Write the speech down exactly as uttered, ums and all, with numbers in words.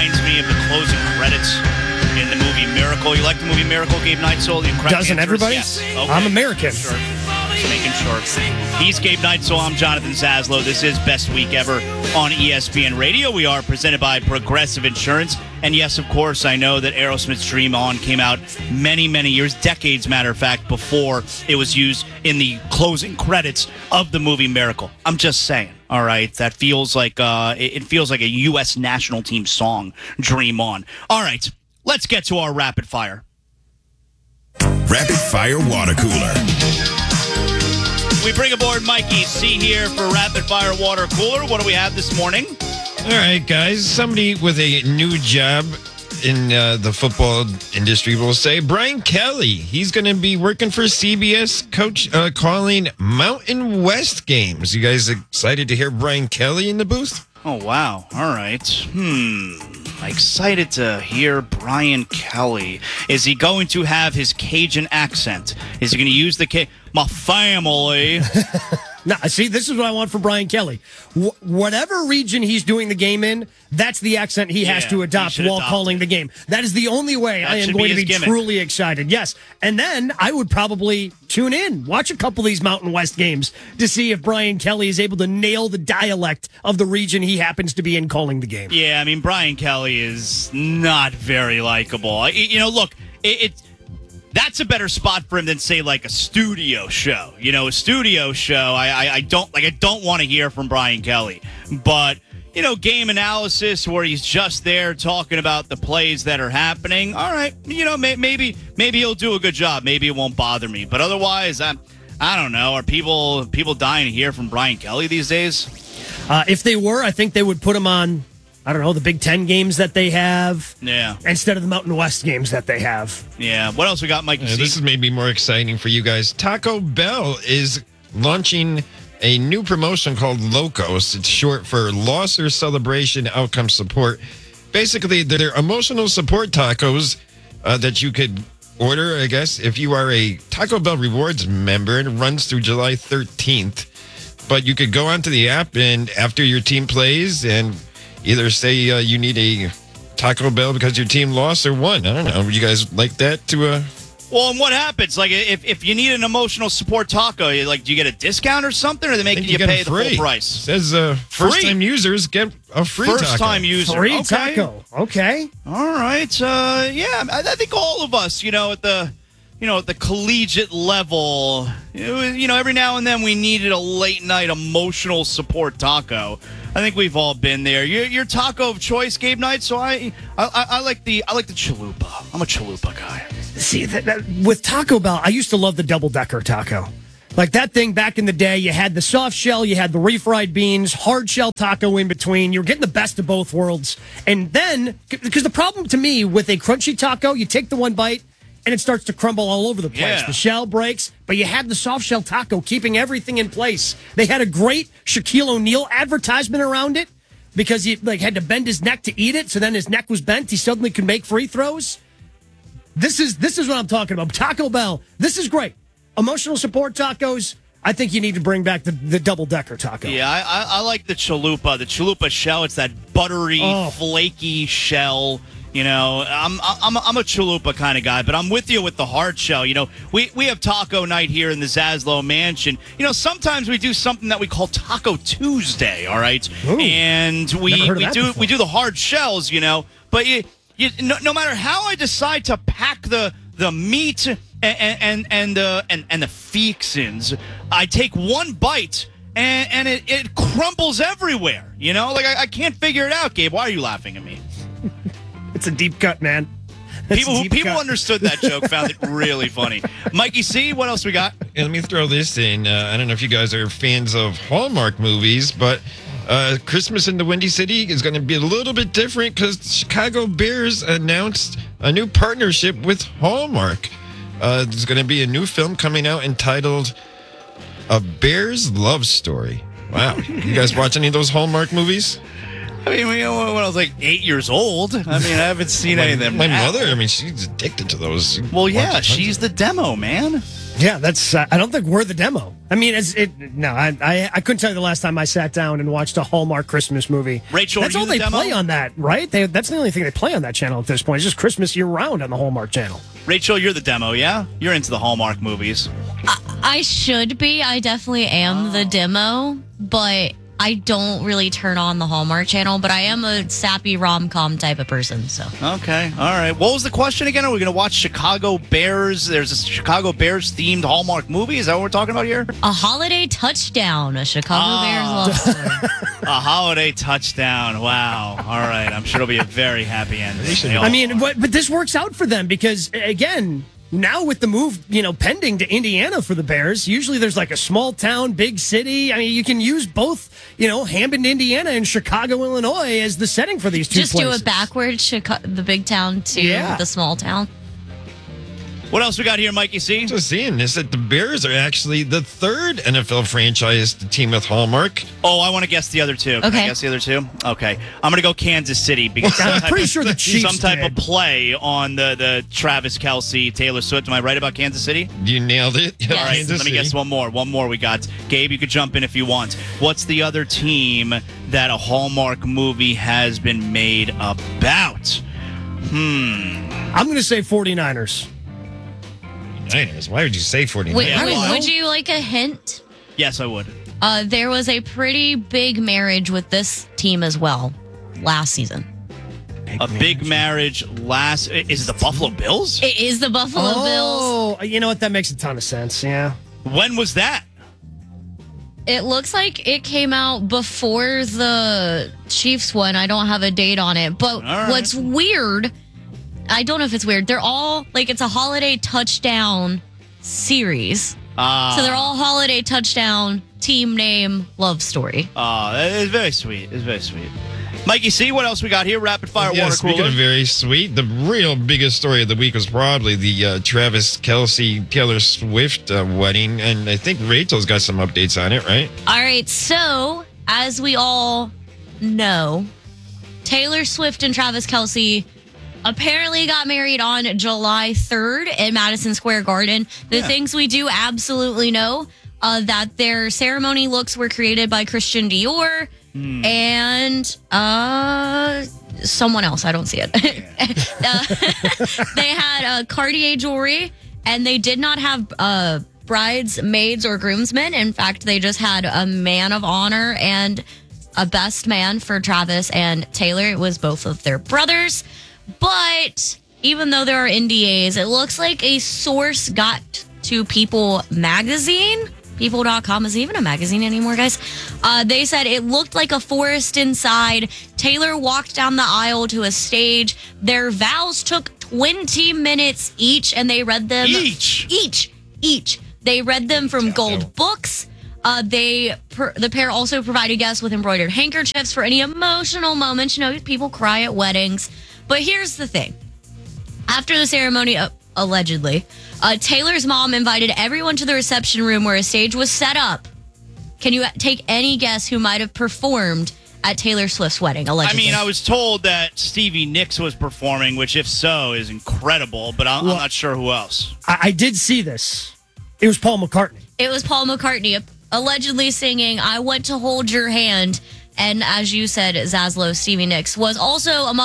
reminds me of the closing credits in the movie Miracle. You like the movie Miracle, Gabe Neitzel? Doesn't everybody? Yes. Okay. I'm American. Sure. Just making sure. He's Gabe Neitzel. I'm Jonathan Zaslow. This is Best Week Ever on E S P N Radio. We are presented by Progressive Insurance. And yes, of course, I know that Aerosmith's Dream On came out many, many years, decades, matter of fact, before it was used in the closing credits of the movie Miracle. I'm just saying. All right, that feels like uh, it feels like a U S national team song, Dream On. All right, let's get to our rapid fire. Rapid Fire Water Cooler. We bring aboard Mikey C here for Rapid Fire Water Cooler. What do we have this morning? All right, guys. Somebody with a new job in uh, the football industry will say, Brian Kelly. He's going to be working for C B S, coach uh, calling Mountain West games. You guys excited to hear Brian Kelly in the booth? Oh, wow. All right. Hmm. Excited to hear Brian Kelly. Is he going to have his Cajun accent? Is he going to use the Ca- my family? No, see, this is what I want for Brian Kelly. Wh- whatever region he's doing the game in, that's the accent he has Yeah, to he adopt should while adopt calling it. the game. That is the only way That I am should going be to his be gimmick. truly excited. Yes. And then I would probably tune in, watch a couple of these Mountain West games to see if Brian Kelly is able to nail the dialect of the region he happens to be in calling the game. Yeah, I mean, Brian Kelly is not very likable. I- You know, look, it, it that's a better spot for him than, say, like a studio show. You know, a studio show, I, I, I don't like. I don't want to hear from Brian Kelly. But, you know, game analysis where he's just there talking about the plays that are happening. All right, you know, may, maybe maybe he'll do a good job. Maybe it won't bother me. But otherwise, I, I don't know. Are people people dying to hear from Brian Kelly these days? Uh, if they were, I think they would put him on, I don't know, the Big Ten games that they have Yeah, instead of the Mountain West games that they have. yeah. What else we got, Mike? Uh, this is maybe more exciting for you guys. Taco Bell is launching a new promotion called Locos. It's short for Loss or Celebration Outcome Support. Basically, they're emotional support tacos uh, that you could order, I guess, if you are a Taco Bell Rewards member, and it runs through July thirteenth. But you could go onto the app, and after your team plays, and either say uh, you need a Taco Bell because your team lost or won. I don't know. Would you guys like that to... Uh... Well, and what happens? Like, if, if you need an emotional support taco, you, like, do you get a discount or something, or are they making you, get pay it the free. full price? Says uh, first-time users get a free taco. First-time user. Free okay. taco. Okay. All right. Uh, yeah, I, I think all of us, you know, at the, you know, at the collegiate level, you know, you know, every now and then we needed a late-night emotional support taco. I think we've all been there. Your, your taco of choice, Gabe Knight. So I, I, I like the, I like the chalupa. I'm a chalupa guy. See, that, that, with Taco Bell, I used to love the double-decker taco. Like that thing back in the day, you had the soft shell, you had the refried beans, hard shell taco in between. You were getting the best of both worlds. And then, because the problem to me with a crunchy taco, you take the one bite, and it starts to crumble all over the place. Yeah. The shell breaks, but you had the soft shell taco keeping everything in place. They had a great Shaquille O'Neal advertisement around it because he like had to bend his neck to eat it. So then his neck was bent. He suddenly could make free throws. This is this is what I'm talking about. Taco Bell. This is great. Emotional support tacos. I think you need to bring back the, the double decker taco. Yeah, I, I, I like the chalupa. The chalupa shell. It's that buttery, Oh. flaky shell. You know, I'm I'm I'm a chalupa kind of guy, but I'm with you with the hard shell. You know, we we have taco night here in the Zaslow Mansion. You know, sometimes we do something that we call Taco Tuesday. All right, Ooh, and we never heard of we that do before. we do the hard shells. You know, but you, you no, no matter how I decide to pack the the meat and and and the and, and the fixins, I take one bite. And, and it, it crumbles everywhere, you know? Like, I, I can't figure it out, Gabe. Why are you laughing at me? It's a deep cut, man. That's People a who deep people cut. understood that joke found it really funny. Mikey C, what else we got? And let me throw this in. Uh, I don't know if you guys are fans of Hallmark movies, but uh, Christmas in the Windy City is going to be a little bit different because the Chicago Bears announced a new partnership with Hallmark. Uh, there's going to be a new film coming out entitled A Bear's Love Story. Wow. You guys watch any of those Hallmark movies? I mean, when I was like eight years old, I mean, I haven't seen my, any of them. My now. mother, I mean, she's addicted to those. She Well, yeah, watches tons she's of the demo, man. them. Yeah, that's. Uh, I don't think we're the demo. I mean, it's it. No, I, I I couldn't tell you the last time I sat down and watched a Hallmark Christmas movie. Rachel, that's are you all the they demo? play on that, right? They, that's the only thing they play on that channel at this point. It's just Christmas year round on the Hallmark channel. Rachel, you're the demo, yeah? You're into the Hallmark movies. I should be. I definitely am Oh. the demo, but I don't really turn on the Hallmark channel, but I am a sappy rom-com type of person, so. Okay, all right. What was the question again? Are we going to watch Chicago Bears? There's a Chicago Bears themed Hallmark movie. Is that what we're talking about here? A holiday touchdown, a Chicago Ah. Bears love story. A holiday touchdown. Wow. All right. I'm sure it'll be a very happy ending. They all I mean, are. but, but this works out for them because again, now with the move, you know, pending to Indiana for the Bears, usually there's like a small town, big city. I mean, you can use both, you know, Hammond, Indiana, and Chicago, Illinois as the setting for these two Just places. do it backwards, Chica- the big town to Yeah. the small town. What else we got here, Mikey C? Just seeing is that the Bears are actually the third N F L franchise to team with Hallmark. Oh, I want to guess the other two. Can I Okay. guess the other two? Okay. I'm going to go Kansas City because some I'm type pretty of- sure the Chiefs some type did. of play on the, the Travis Kelsey, Taylor Swift. Am I right about Kansas City? You nailed it. Yes. All right, Kansas let me City. guess one more. One more we got. Gabe, you could jump in if you want. What's the other team that a Hallmark movie has been made about? Hmm. I'm going to say 49ers. Niners. Why would you say forty-nine? Wait, Yeah, would, well- would you like a hint? Yes, I would. Uh, there was a pretty big marriage with this team as well last season. A big marriage last. Is it the Buffalo Bills? It is the Buffalo Bills. Oh, you know what? That makes a ton of sense. Yeah. When was that? It looks like it came out before the Chiefs one. I don't have a date on it. But right. what's weird, I don't know if it's weird. They're all like it's a holiday touchdown series. Uh, So they're all holiday touchdown, team name, love story. Oh, it's very sweet. It's very sweet. Mikey C, what else we got here? Rapid fire Yeah, water speaking cooler. of very sweet, the real biggest story of the week was probably the uh, Travis Kelsey Taylor Swift uh, wedding, and I think Rachel's got some updates on it, right? All right, so as we all know, Taylor Swift and Travis Kelsey apparently got married on July third in Madison Square Garden. The Yeah. things we do absolutely know uh, that their ceremony looks were created by Christian Dior and uh, someone else. I don't see it. Uh, they had uh, Cartier jewelry, and they did not have uh, bridesmaids or groomsmen. In fact, they just had a man of honor and a best man for Travis and Taylor. It was both of their brothers. But even though there are N D As, it looks like a source got to People magazine. People dot com is even a magazine anymore, guys. Uh, they said it looked like a forest inside. Taylor walked down the aisle to a stage. Their vows took twenty minutes each, and they read them Each? Each, each. They read them from gold books. Uh, they per, the pair also provided guests with embroidered handkerchiefs for any emotional moments. You know, people cry at weddings. But here's the thing. After the ceremony, uh, allegedly, uh, Taylor's mom invited everyone to the reception room where a stage was set up. Can you take any guess who might have performed at Taylor Swift's wedding, I allegedly? mean, I was told that Stevie Nicks was performing, which, if so, is incredible, but I'm, Well- I'm not sure who else. I, I did see this. It was Paul McCartney. It was Paul McCartney allegedly singing, I Want to Hold Your Hand. And as you said, Zaslow, Stevie Nicks was also among